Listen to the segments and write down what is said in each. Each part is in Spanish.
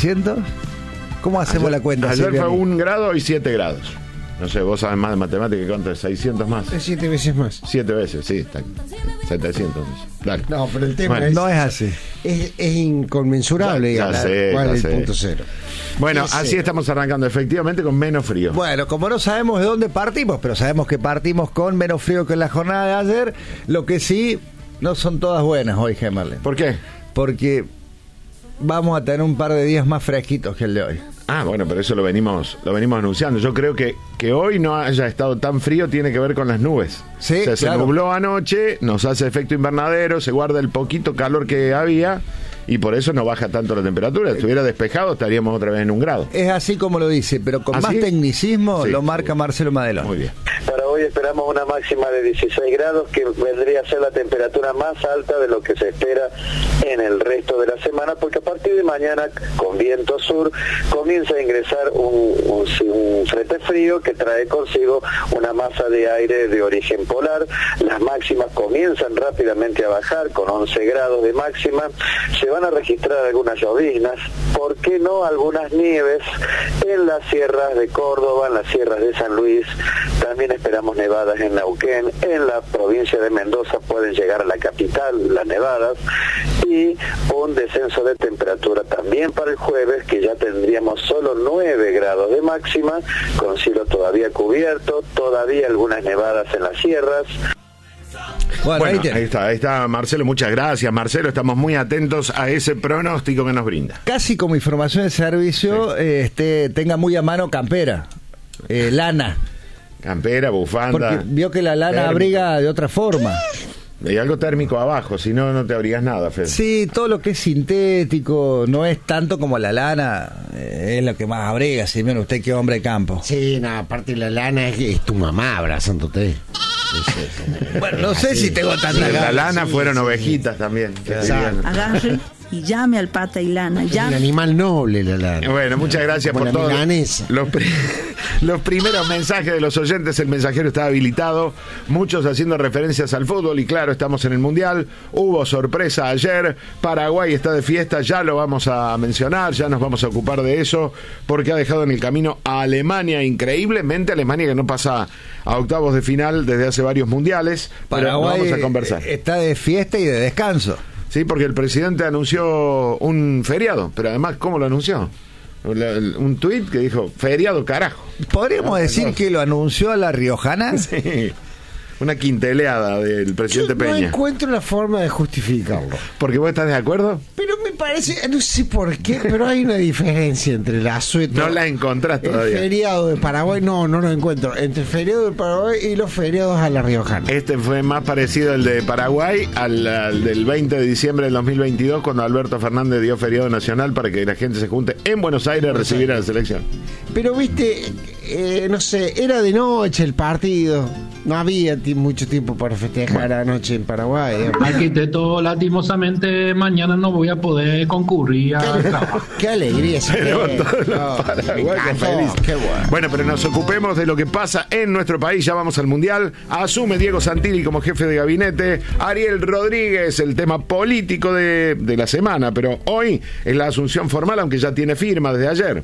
600. ¿Cómo hacemos la cuenta? Ayer Silvia? fue 1 grado y 7 grados. No sé, vos sabés más de matemática que cuánto es, 600 más. 7 veces más. 7 veces, sí, está 700. Dale. No, pero el tema No es así. es inconmensurable. Ya sé, ¿Cuál ya es el sé. punto cero? Bueno, Ese. así estamos arrancando, efectivamente, con menos frío. Bueno, como no sabemos de dónde partimos, pero sabemos que partimos con menos frío que en la jornada de ayer, lo que sí, no son todas buenas hoy, Gemerle. ¿Por qué? Porque vamos a tener un par de días más fresquitos que el de hoy. Ah, bueno, pero eso lo venimos anunciando. Yo creo que hoy no haya estado tan frío tiene que ver con las nubes. Sí, o sea, claro. Se nubló anoche, nos hace efecto invernadero, se guarda el poquito calor que había y por eso no baja tanto la temperatura. Si estuviera despejado estaríamos otra vez en 1 grado. Es así como lo dice, pero con ¿Ah, más sí? tecnicismo Sí, lo marca seguro. Marcelo Madelón. Muy bien. Para hoy esperamos una máxima de 16 grados, que vendría a ser la temperatura más alta de lo que se espera en el resto de la semana, porque a partir de mañana, con viento sur, comienza a ingresar un frente frío que trae consigo una masa de aire de origen polar. Las máximas comienzan rápidamente a bajar, con 11 grados de máxima. Se van a registrar algunas lloviznas, ¿por qué no algunas nieves en las sierras de Córdoba, en las sierras de San Luis? También esperamos nevadas en Neuquén, en la provincia de Mendoza pueden llegar a la capital las nevadas, y un descenso de temperatura también para el jueves, que ya tendríamos solo 9 grados de máxima, con cielo todavía cubierto, todavía algunas nevadas en las sierras. Bueno, Bueno, tiene. ahí está Marcelo, muchas gracias Marcelo, estamos muy atentos a ese pronóstico que nos brinda. Casi como información de servicio, tenga muy a mano campera, lana, Campera, bufanda. porque vio que la lana térmico. abriga de otra forma. Hay algo térmico abajo, si no, no te abrigas nada, Fede. Sí, todo lo que es sintético no es tanto como la lana, es lo que más abriga, si bien usted que es hombre de campo. Sí, no, aparte la lana es tu mamá abrazándote. Bueno, no sé si tengo tanta La ganas. lana fueron ovejitas también. que Exacto. vivían. Agarre y llame al Pata y Lana. Es un Llame. animal noble la lana. Bueno, muchas gracias Como por la todo. milanesa. Los primeros mensajes de los oyentes, el mensajero está habilitado, muchos haciendo referencias al fútbol y claro, estamos en el Mundial, hubo sorpresa ayer, Paraguay está de fiesta, ya lo vamos a mencionar, ya nos vamos a ocupar de eso, porque ha dejado en el camino a Alemania, increíblemente Alemania que no pasa a octavos de final desde hace varios mundiales, pero lo Paraguay vamos a conversar. está de fiesta y de descanso. Sí, porque el presidente anunció un feriado, pero además, ¿cómo lo anunció? Un tuit que dijo, feriado carajo. ¿Podríamos decir que lo anunció a la riojana? Sí, una quinteleada del presidente Yo no Peña. encuentro la forma de justificarlo. ¿Porque vos estás de acuerdo? Pero me parece, no sé por qué, pero hay una diferencia entre el asueto. No la encontrás El todavía. feriado de Paraguay, no lo encuentro. Entre el feriado de Paraguay y los feriados a la riojana. Este fue más parecido al de Paraguay, al del 20 de diciembre del 2022, cuando Alberto Fernández dio feriado nacional para que la gente se junte en Buenos Aires a recibir a la selección. Pero viste, no sé, era de noche el partido. No había mucho tiempo para festejar anoche en Paraguay. digamos. Arquitecto, lastimosamente mañana no voy a poder concurrir al trabajo. Qué alegría. ese Pero día. todos los No, me paraguayos encantó, felices. qué bueno. Bueno, pero nos ocupemos de lo que pasa en nuestro país. Ya vamos al Mundial. Asume Diego Santilli como jefe de gabinete. Ariel Rodríguez, el tema político de la semana. Pero hoy es la asunción formal, aunque ya tiene firma desde ayer.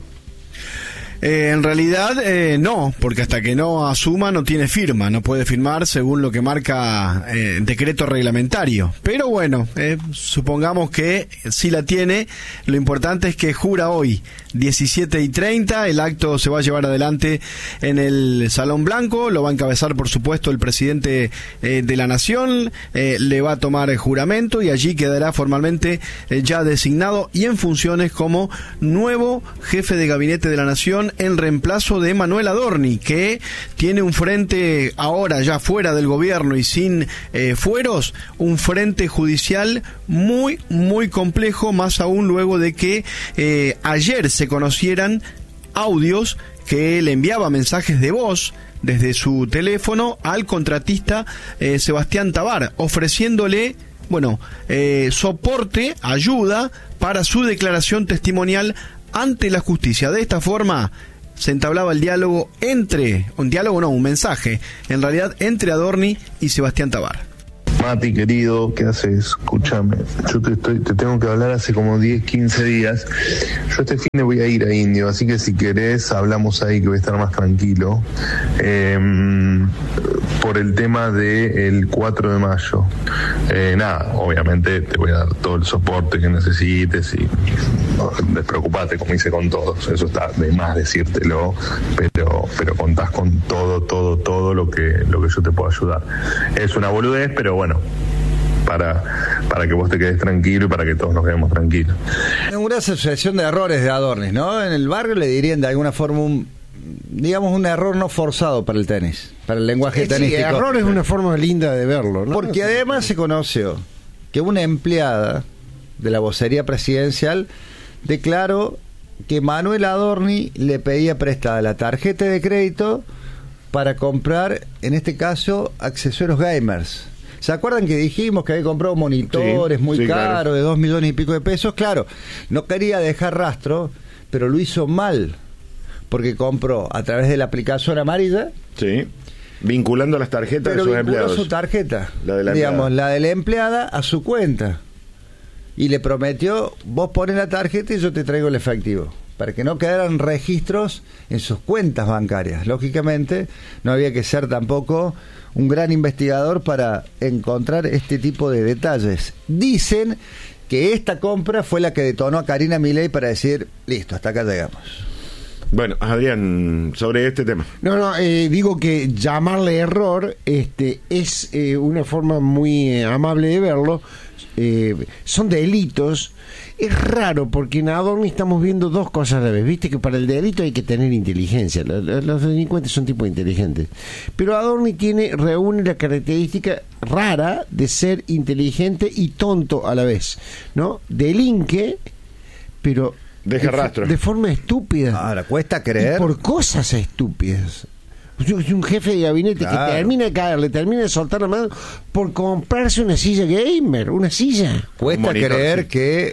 En realidad no, porque hasta que no asuma no tiene firma, no puede firmar según lo que marca decreto reglamentario. Pero bueno, supongamos que sí la tiene. Lo importante es que jura hoy, 17:30, el acto se va a llevar adelante en el Salón Blanco, lo va a encabezar por supuesto el presidente de la Nación, le va a tomar juramento y allí quedará formalmente ya designado y en funciones como nuevo jefe de gabinete de la Nación en reemplazo de Manuel Adorni, que tiene un frente ahora ya fuera del gobierno y sin fueros, un frente judicial muy, muy complejo, más aún luego de que ayer se conocieran audios que le enviaba mensajes de voz desde su teléfono al contratista Sebastián Tabar, ofreciéndole soporte, ayuda para su declaración testimonial ante la justicia. De esta forma se entablaba el diálogo un mensaje, en realidad, entre Adorni y Sebastián Tabar. Mati, querido, ¿qué haces? Escúchame, yo te tengo que hablar hace como 10, 15 días. Yo este fin de voy a ir a Indio, así que si querés hablamos ahí, que voy a estar más tranquilo. Por el tema del 4 de mayo. Nada, obviamente te voy a dar todo el soporte que necesites y no, despreocupate, como hice con todos. Eso está de más decírtelo, pero contás con todo lo que yo te puedo ayudar. Es una boludez, pero bueno, para que vos te quedes tranquilo y para que todos nos quedemos tranquilos. Una asociación de errores de Adornis, ¿no? En el barrio le dirían de alguna forma un error no forzado para el tenis, para el lenguaje tenístico. Sí, error es una forma linda de verlo, ¿no? Porque además se conoció que una empleada de la vocería presidencial declaró que Manuel Adorni le pedía prestada la tarjeta de crédito para comprar, en este caso, accesorios gamers. ¿Se acuerdan que dijimos que había comprado monitores muy caros, claro, de 2 millones y pico de pesos? Claro, no quería dejar rastro, pero lo hizo mal, porque compró a través de la aplicación amarilla. Sí, vinculando las tarjetas de sus empleados. Su tarjeta, la de la empleada a su cuenta. Y le prometió, vos pones la tarjeta y yo te traigo el efectivo, para que no quedaran registros en sus cuentas bancarias. Lógicamente, no había que ser tampoco un gran investigador para encontrar este tipo de detalles. Dicen que esta compra fue la que detonó a Karina Milei para decir, listo, hasta acá llegamos. Bueno, Adrián, sobre este tema. Digo que llamarle error es una forma muy amable de verlo. Son delitos. Es raro porque en Adorni estamos viendo dos cosas a la vez. Viste que para el delito hay que tener inteligencia. Los delincuentes son tipos inteligentes. Pero Adorni reúne la característica rara de ser inteligente y tonto a la vez, ¿no? Delinque, pero deja rastro. De forma estúpida. Ahora, cuesta creer. Y por cosas estúpidas. Un jefe de gabinete que termina de caer, le termina de soltar la mano por comprarse una silla gamer, una silla. Cuesta creer que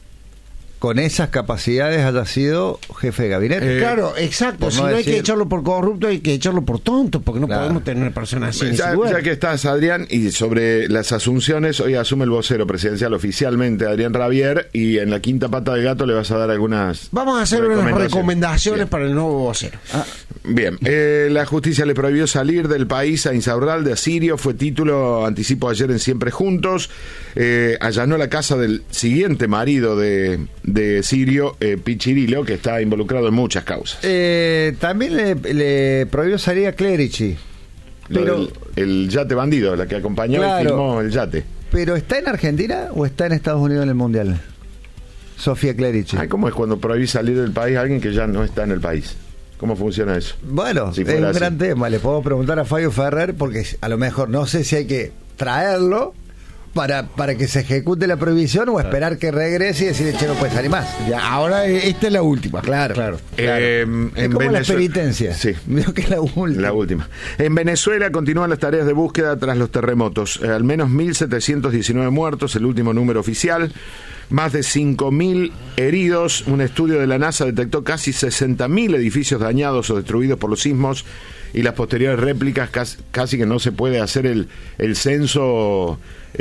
con esas capacidades haya sido jefe de gabinete. Claro, exacto. Si no hay que echarlo por corrupto, hay que echarlo por tonto, porque no podemos tener personas así. Ya que estás, Adrián, y sobre las asunciones, hoy asume el vocero presidencial oficialmente, Adrián Rabier, y en la quinta pata del gato le vas a dar algunas... Vamos a hacer unas recomendaciones para el nuevo vocero. Bien, la justicia le prohibió salir del país a Insaurralde, a Sirio, fue título, anticipo ayer en Siempre Juntos, allanó la casa del siguiente marido de Sirio, Pichirilo, que está involucrado en muchas causas. También le prohibió salir a Clerici. Pero el yate bandido, la que acompañó y firmó el yate. ¿Pero está en Argentina o está en Estados Unidos en el Mundial? Sofía Clerici. ¿Cómo es cuando prohibís salir del país a alguien que ya no está en el país? ¿Cómo funciona eso? Bueno, es un gran tema. Le puedo preguntar a Fabio Ferrer, porque a lo mejor no sé si hay que traerlo para que se ejecute la prohibición o esperar que regrese y decir, che, no puede salir más. Ya, ahora esta es la última. Claro. Es como la penitencia. Sí. Creo que es la última. En Venezuela continúan las tareas de búsqueda tras los terremotos. Al menos 1.719 muertos, el último número oficial. Más de 5.000 heridos. Un estudio de la NASA detectó casi 60.000 edificios dañados o destruidos por los sismos y las posteriores réplicas. Casi que no se puede hacer el censo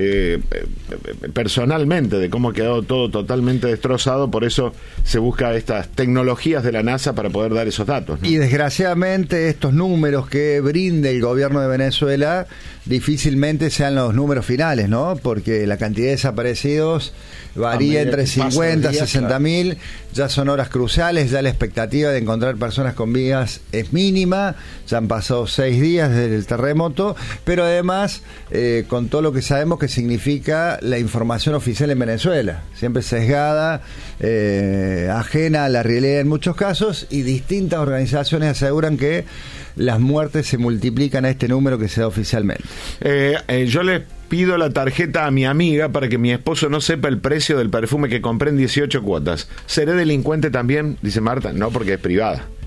personalmente de cómo ha quedado todo totalmente destrozado. Por eso se busca estas tecnologías de la NASA para poder dar esos datos, ¿no? Y desgraciadamente estos números que brinde el gobierno de Venezuela difícilmente sean los números finales, ¿no? Porque la cantidad de desaparecidos varía entre 50 y 60.000. Ya son horas cruciales, ya la expectativa de encontrar personas con vidas es mínima. Ya han pasado 6 días desde el terremoto, pero además con todo lo que sabemos que significa la información oficial en Venezuela, siempre sesgada, ajena a la realidad en muchos casos, y distintas organizaciones aseguran que las muertes se multiplican a este número que se da oficialmente. Yo le pido la tarjeta a mi amiga para que mi esposo no sepa el precio del perfume que compré en 18 cuotas. ¿Seré delincuente también? Dice Marta. No, porque es privada.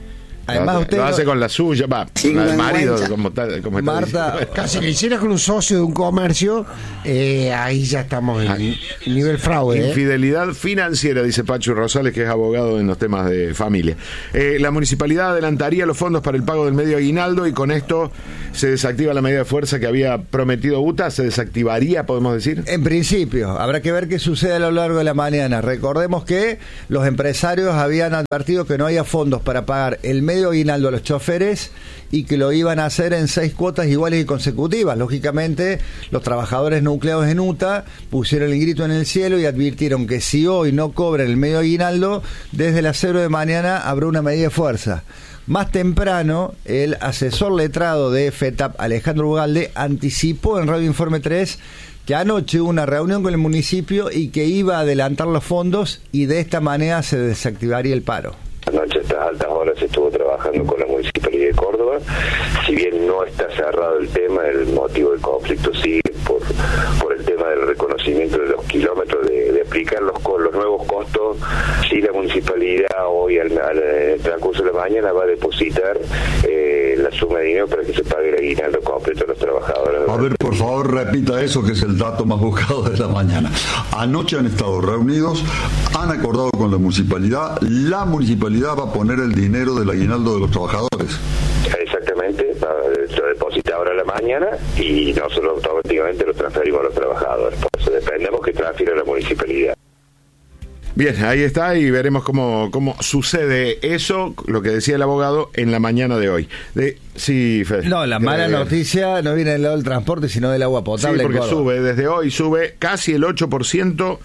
Además, usted lo hace con la suya, el marido, como Marta, casi que hiciera con un socio de un comercio, ahí ya estamos en nivel fraude. Infidelidad financiera, dice Pacho Rosales, que es abogado en los temas de familia. La municipalidad adelantaría los fondos para el pago del medio aguinaldo y con esto se desactiva la medida de fuerza que había prometido UTA. ¿Se desactivaría, podemos decir? En principio, habrá que ver qué sucede a lo largo de la mañana. Recordemos que los empresarios habían advertido que no había fondos para pagar el medio aguinaldo a los choferes y que lo iban a hacer en 6 cuotas iguales y consecutivas. Lógicamente, los trabajadores nucleados en UTA pusieron el grito en el cielo y advirtieron que si hoy no cobran el medio aguinaldo, desde las 0 de mañana habrá una medida de fuerza. Más temprano, el asesor letrado de FETAP, Alejandro Ugalde, anticipó en Radio Informe 3 que anoche hubo una reunión con el municipio y que iba a adelantar los fondos y de esta manera se desactivaría el paro. Anoche a estas altas horas estuvo trabajando con la Municipalidad de Córdoba. Si bien no está cerrado el tema, el motivo del conflicto sigue por el tema del reconocimiento de los kilómetros, de aplicar los nuevos costos. Si la Municipalidad hoy al transcurso de la mañana va a depositar la suma de dinero para que se pague el aguinaldo completo a los trabajadores. A ver, por favor, repita eso, que es el dato más buscado de la mañana. Anoche han estado reunidos, han acordado con la municipalidad va a poner el dinero del aguinaldo de los trabajadores. Exactamente, lo deposita ahora a la mañana y nosotros automáticamente lo transferimos a los trabajadores. Por eso dependemos que transfiera a la municipalidad. Bien, ahí está y veremos cómo sucede eso, lo que decía el abogado, en la mañana de hoy. Sí, Fede. No, la mala noticia no viene del lado del transporte, sino del agua potable. Sí, porque desde hoy sube casi el 8%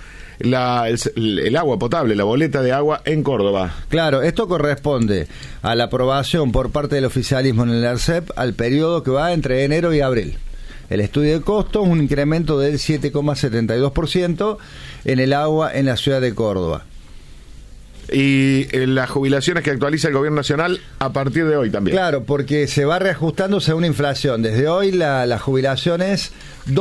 el agua potable, la boleta de agua en Córdoba. Claro, esto corresponde a la aprobación por parte del oficialismo en el ARCEP al periodo que va entre enero y abril. El estudio de costos, un incremento del 7,72% en el agua en la ciudad de Córdoba. Y las jubilaciones que actualiza el gobierno nacional a partir de hoy también. Claro, porque se va reajustando según inflación. Desde hoy la jubilación es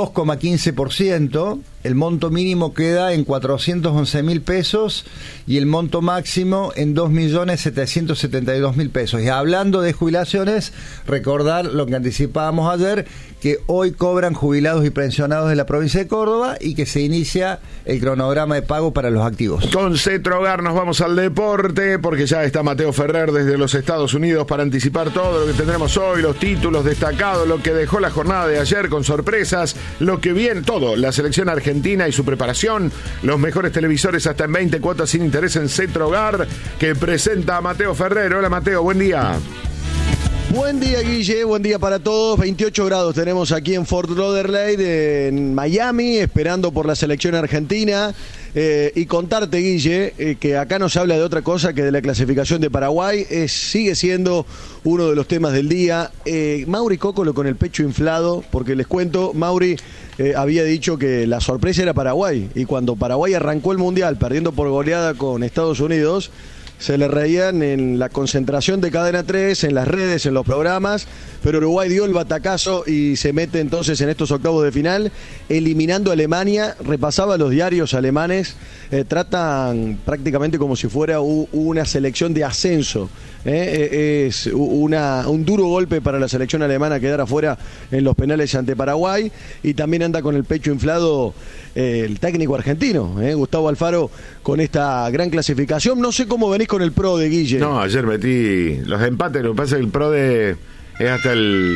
2,15%, el monto mínimo queda en 411.000 pesos y el monto máximo en 2.772.000 pesos. Y hablando de jubilaciones, recordar lo que anticipábamos ayer, que hoy cobran jubilados y pensionados de la provincia de Córdoba y que se inicia el cronograma de pago para los activos. Con Cetrogar nos vamos al deporte, porque ya está Mateo Ferrer desde los Estados Unidos para anticipar todo lo que tendremos hoy, los títulos destacados, lo que dejó la jornada de ayer con sorpresas, lo que viene, todo, la selección argentina y su preparación, los mejores televisores hasta en 20 cuotas sin interés en Cetrogar, que presenta a Mateo Ferrer. Hola Mateo, buen día. Buen día, Guille, buen día para todos. 28 grados tenemos aquí en Fort Lauderdale, en Miami, esperando por la selección argentina. Y contarte, Guille, que acá nos habla de otra cosa que de la clasificación de Paraguay. Sigue siendo uno de los temas del día. Mauri Cócolo con el pecho inflado, porque les cuento, Mauri había dicho que la sorpresa era Paraguay. Y cuando Paraguay arrancó el Mundial perdiendo por goleada con Estados Unidos, se le reían en la concentración de Cadena 3, en las redes, en los programas, pero Uruguay dio el batacazo y se mete entonces en estos octavos de final, eliminando a Alemania. Repasaba los diarios alemanes, tratan prácticamente como si fuera una selección de ascenso. Es un duro golpe para la selección alemana quedar afuera en los penales ante Paraguay, y también anda con el pecho inflado el técnico argentino, Gustavo Alfaro, con esta gran clasificación. No sé cómo venís con el PRO de Guille. No, ayer metí los empates, lo que pasa es que el PRO es hasta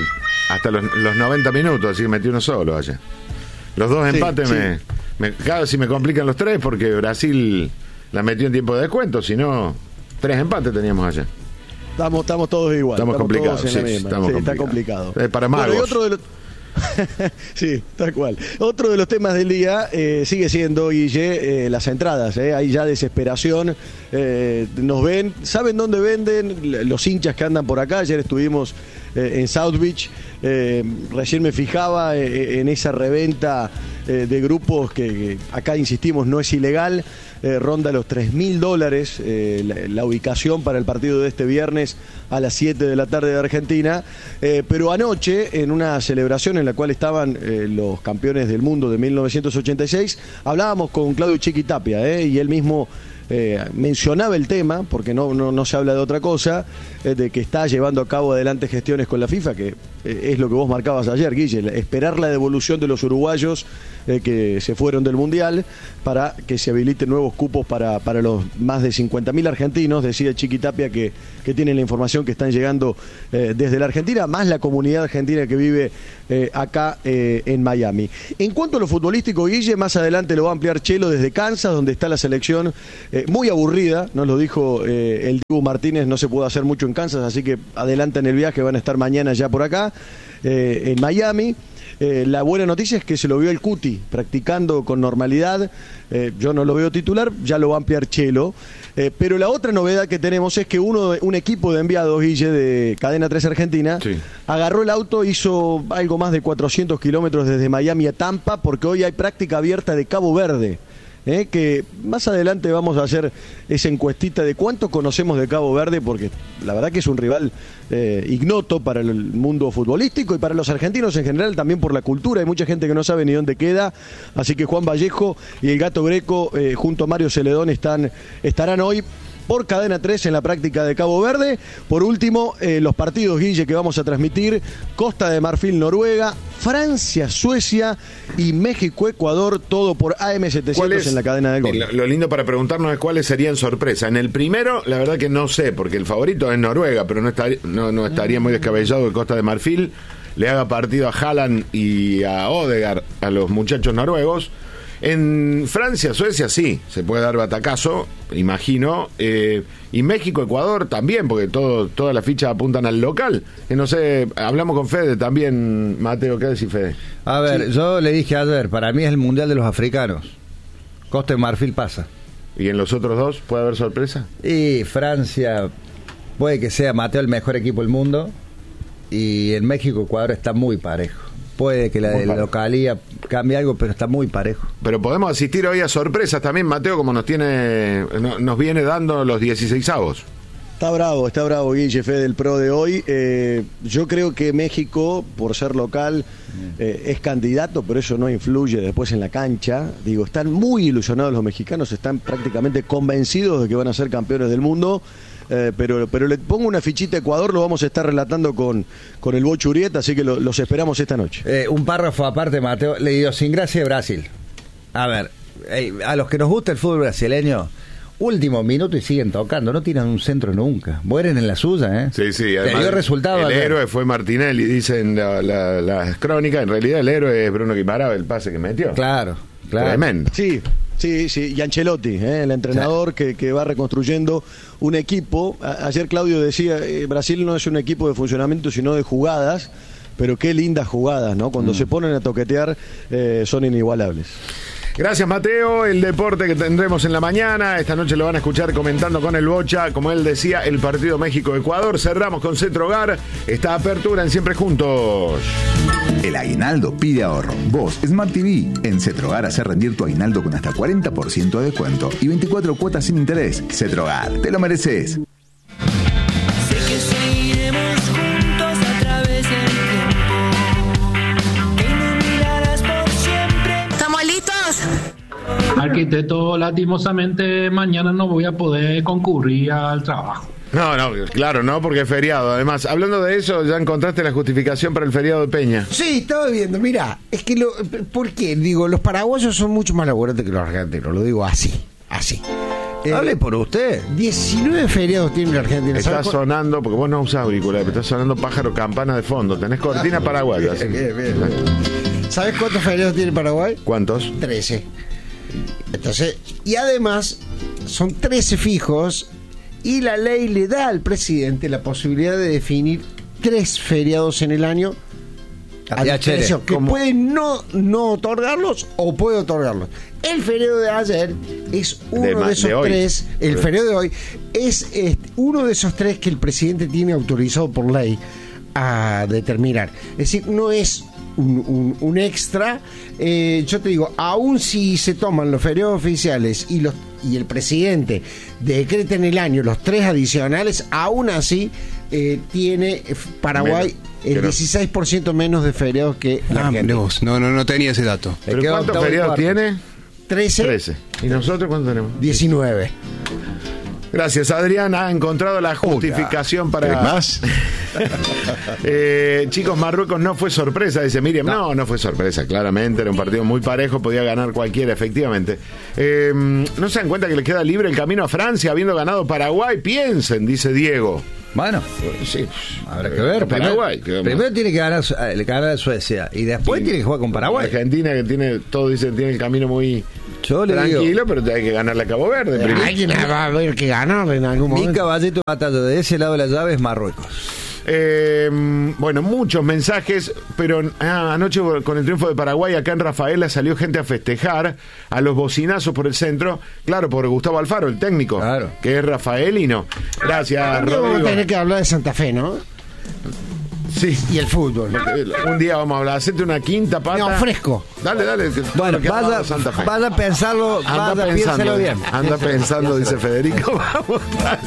los 90 minutos, así que metí uno solo ayer. Los dos empates cada vez me complican los tres, porque Brasil la metió en tiempo de descuento, si no, 3 empates teníamos ayer. Estamos todos igual. Estamos complicados, todos en la misma. Está complicado. Para magos. Bueno, y otro de los... sí, tal cual. Otro de los temas del día sigue siendo, Guille, las entradas. Hay ya desesperación. Nos ven, ¿saben dónde venden? Los hinchas que andan por acá. Ayer estuvimos en South Beach. Recién me fijaba en esa reventa de grupos que acá insistimos no es ilegal. Ronda los $3.000 la ubicación para el partido de este viernes a las 7 de la tarde de Argentina. Pero anoche, en una celebración en la cual estaban los campeones del mundo de 1986, hablábamos con Claudio Chiqui Tapia, y él mismo mencionaba el tema, porque no se habla de otra cosa, de que está llevando a cabo adelante gestiones con la FIFA, que es lo que vos marcabas ayer, Guille, esperar la devolución de los uruguayos que se fueron del Mundial para que se habiliten nuevos cupos para los más de 50.000 argentinos, decía Chiqui Tapia que tienen la información que están llegando desde la Argentina, más la comunidad argentina que vive acá en Miami. En cuanto a lo futbolístico, Guille, más adelante lo va a ampliar Chelo desde Kansas, donde está la selección muy aburrida, nos lo dijo el Dibu Martínez, no se pudo hacer mucho en Kansas, así que adelantan el viaje, van a estar mañana ya por acá, en Miami. La buena noticia es que se lo vio el Cuti practicando con normalidad. Yo no lo veo titular, ya lo va a ampliar Chelo. Pero la otra novedad que tenemos es que un equipo de enviados, Guille, de Cadena 3 Argentina, sí, agarró el auto, hizo algo más de 400 kilómetros desde Miami a Tampa, porque hoy hay práctica abierta de Cabo Verde. Que más adelante vamos a hacer esa encuestita de cuánto conocemos de Cabo Verde, porque la verdad que es un rival ignoto para el mundo futbolístico y para los argentinos en general, también por la cultura. Hay mucha gente que no sabe ni dónde queda, así que Juan Vallejo y el Gato Greco junto a Mario Celedón estarán hoy por Cadena 3 en la práctica de Cabo Verde. Por último, los partidos, Guille, que vamos a transmitir: Costa de Marfil, Noruega, Francia, Suecia y México, Ecuador, todo por AM700 en la cadena del gol. Lo lindo para preguntarnos es cuáles serían sorpresas. En el primero, la verdad que no sé, porque el favorito es Noruega, pero no estaría muy descabellado que Costa de Marfil le haga partido a Haaland y a Odegaard, a los muchachos noruegos. En Francia, Suecia sí, se puede dar batacazo, imagino, y México, Ecuador también, porque todas las fichas apuntan al local. No sé, hablamos con Fede también, Mateo, ¿qué decís, Fede? A ver, sí, yo le dije ayer, para mí es el Mundial de los Africanos. Costa de Marfil pasa. ¿Y en los otros dos puede haber sorpresa? Y Francia puede que sea, Mateo, el mejor equipo del mundo, y en México, Ecuador está muy parejo. Puede que la de localía cambie algo, pero está muy parejo. Pero podemos asistir hoy a sorpresas también, Mateo, como nos viene dando los 16avos. Está bravo, Guille, Fede, del Pro de hoy. Yo creo que México, por ser local, es candidato, pero eso no influye después en la cancha. Digo, están muy ilusionados los mexicanos, están prácticamente convencidos de que van a ser campeones del mundo. Pero le pongo una fichita a Ecuador, lo vamos a estar relatando con el Bocho Urieta, así que los esperamos esta noche. Un párrafo aparte, Mateo, la idiosincrasia de Brasil. A ver, a los que nos gusta el fútbol brasileño, último minuto y siguen tocando, no tiran un centro nunca, mueren en la suya, Sí, además, dio resultado. El héroe fue Martinelli, dicen las crónicas, en realidad el héroe es Bruno Guimaraes, el pase que metió. Claro. Tremendo. Sí, y Ancelotti, el entrenador que va reconstruyendo un equipo. Ayer Claudio decía, Brasil no es un equipo de funcionamiento, sino de jugadas, pero qué lindas jugadas, ¿no? Cuando se ponen a toquetear son inigualables. Gracias, Mateo. El deporte que tendremos en la mañana, esta noche lo van a escuchar comentando con el Bocha, como él decía, el partido México-Ecuador. Cerramos con Cetrogar, esta apertura en Siempre Juntos. El aguinaldo pide ahorro. Vos, Smart TV, en Cetrogar hacer rendir tu aguinaldo con hasta 40% de descuento y 24 cuotas sin interés. Cetrogar, te lo mereces. Sé que seguiremos juntos a través del tiempo. Que me mirarás por siempre. ¿Estamos listos? Arquitecto, lastimosamente mañana no voy a poder concurrir al trabajo. No, claro, no, porque es feriado. Además, hablando de eso, ¿ya encontraste la justificación para el feriado de Peña? Sí, estaba viendo, mira, es que ¿por qué? Digo, los paraguayos son mucho más laburantes que los argentinos, lo digo así. Hable por usted. 19 feriados tiene la Argentina. Está sonando, porque vos no usás auriculares, pero está sonando pájaro campana de fondo. Tenés cortina paraguaya. Bien. ¿Sabes cuántos feriados tiene Paraguay? ¿Cuántos? 13. Entonces, y además, son 13 fijos. Y la ley le da al presidente la posibilidad de definir 3 feriados en el año, a discreción, que puede no otorgarlos o puede otorgarlos. El feriado de ayer es uno de esos 3, el feriado de hoy es uno de esos 3 que el presidente tiene autorizado por ley a determinar. Es decir, no es un extra. Yo te digo, aún si se toman los feriados oficiales y el presidente decreta en el año los 3 adicionales, aún así tiene Paraguay el 16% menos de feriados que la Argentina. No tenía ese dato. ¿Pero cuántos feriados tiene? 13. ¿Y nosotros cuántos tenemos? 19. Gracias, Adrián. Ha encontrado la justificación para... ¿Qué más? Chicos, Marruecos no fue sorpresa, dice Miriam. No fue sorpresa, claramente. Era un partido muy parejo, podía ganar cualquiera, efectivamente. ¿No se dan cuenta que le queda libre el camino a Francia, habiendo ganado Paraguay? Piensen, dice Diego. Bueno, sí, habrá que ver. Paraguay. Primero tiene que ganar a Suecia y después tiene que jugar con Paraguay. Argentina, que tiene, todos dicen, tiene el camino muy tranquilo, pero hay que ganarle a Cabo Verde. Alguien va a haber que ganar en algún momento. Mi caballito batalla de ese lado de la llave es Marruecos. Bueno, muchos mensajes, pero anoche con el triunfo de Paraguay acá en Rafaela salió gente a festejar a los bocinazos por el centro, claro, por Gustavo Alfaro, el técnico, claro, que es rafaelino. Gracias, Rodrigo. Vamos a tener que hablar de Santa Fe, ¿no? Sí. Y el fútbol. Un día vamos a hablar, hacete una quinta pata. No, fresco. Dale. Bueno, vaya a pensarlo, anda piénselo bien. Anda pensando, dice Federico. Vamos, dale.